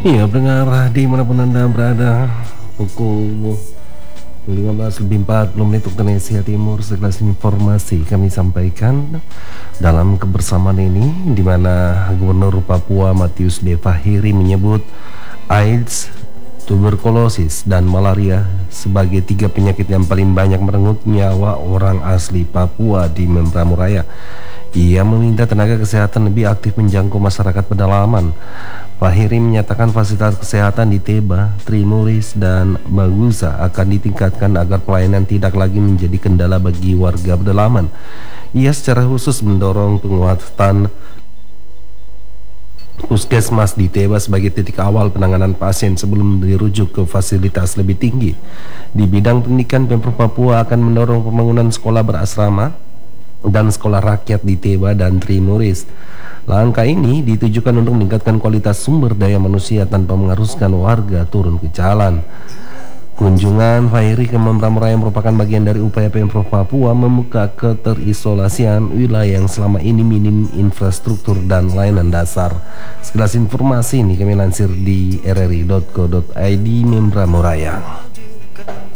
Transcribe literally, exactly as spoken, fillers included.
Iya, pendengar dimanapun Anda berada, pukul lima belas lebih empat puluh menit waktu Indonesia Timur, sekelas informasi kami sampaikan dalam kebersamaan ini, di mana Gubernur Papua Matius D. Fahiri menyebut AIDS, tuberkulosis, dan malaria sebagai tiga penyakit yang paling banyak merenggut nyawa orang asli Papua di Membramo Raya. Ia meminta tenaga kesehatan lebih aktif menjangkau masyarakat pedalaman. Fahiri menyatakan fasilitas kesehatan di Teba, Trimuris, dan Bagusa akan ditingkatkan agar pelayanan tidak lagi menjadi kendala bagi warga pedalaman. Ia secara khusus mendorong penguatan puskesmas di Teba sebagai titik awal penanganan pasien sebelum dirujuk ke fasilitas lebih tinggi. Di bidang pendidikan, Pemprov Papua akan mendorong pembangunan sekolah berasrama dan sekolah rakyat di Teba dan Trimuris. Langkah ini ditujukan untuk meningkatkan kualitas sumber daya manusia tanpa mengharuskan warga turun ke jalan. Kunjungan Fahiri ke Membramo Raya merupakan bagian dari upaya Pemprov Papua membuka keterisolasian wilayah yang selama ini minim infrastruktur dan layanan dasar. Sekilas informasi ini kami lansir di r r i titik co titik i d Membramo Raya.